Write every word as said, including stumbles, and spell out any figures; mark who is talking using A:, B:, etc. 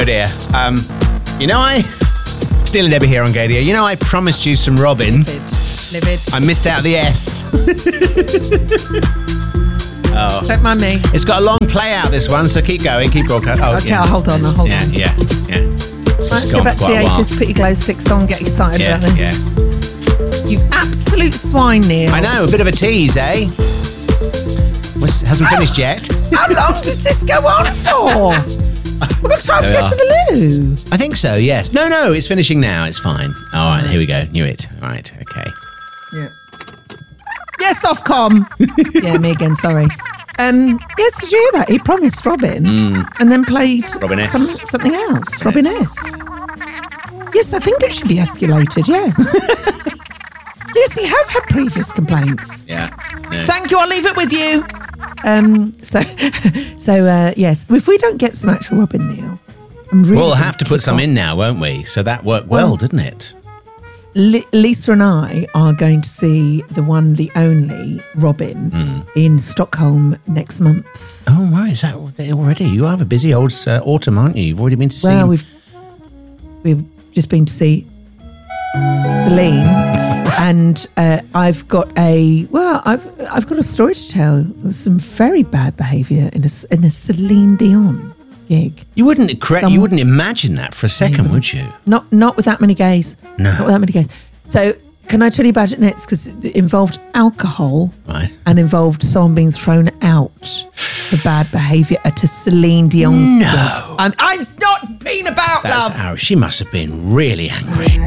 A: dear. Um, you know, I... Stealing Debbie here on Gadio. You know, I promised you some Robin.
B: Livid. Livid.
A: I missed out the S. Oh.
B: Don't mind me.
A: It's got a long play out, this one, so keep going, keep broadcasting. Oh,
B: okay,
A: yeah.
B: I'll hold on, I'll hold
A: yeah,
B: on.
A: Yeah, yeah, yeah.
B: Let's go back to the H's, put your glow sticks on, get excited
A: yeah,
B: about this.
A: Yeah.
B: You absolute swine, Neil.
A: I know, a bit of a tease, eh? What's, hasn't finished yet.
B: How long does this go on for? We've got time to go to the loo.
A: I think so, yes. No, no, it's finishing now. It's fine. All right, here we go. Knew it. All right, okay.
B: Yeah. Yes, Ofcom. Yeah, me again, sorry. Um, yes, did you hear that? He promised Robin
A: mm.
B: and then played
A: Robin S.
B: Some, something else. Robin S. Yes, I think it should be escalated, yes. Yes, he has had previous complaints.
A: Yeah. No.
B: Thank you, I'll leave it with you. Um, so, so uh, yes, if we don't get some actual Robin, Neil, I'm really
A: we'll have to put some
B: on.
A: in now, won't we? So that worked well, well didn't it?
B: L- Lisa and I are going to see the one, the only Robin mm. in Stockholm next month.
A: Oh, right. Is that already? You have a busy old uh, autumn, aren't you? You've already been to see...
B: Well, we've, we've just been to see Celine, and uh, I've got a, well, I've I've got a story to tell of some very bad behaviour in a, in a Celine Dion gig.
A: You wouldn't correct. Some, you wouldn't imagine that for a second, yeah. would you?
B: Not not with that many gays.
A: No,
B: not with that many gays. So can I tell you about it next? Because it involved alcohol,
A: right,
B: and involved someone being thrown out for bad behaviour at a Celine Dion
A: no.
B: gig. I'm I'm not being about
A: That's
B: love.
A: how she must have been really angry.